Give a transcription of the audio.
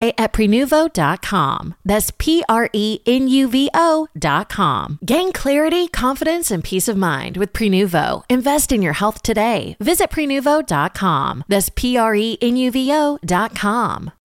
apply at Prenuvo.com. That's Prenuvo.com. Gain clarity, confidence, and peace of mind with Prenuvo. Invest in your health today. Visit Prenuvo.com. That's Prenuvo.com.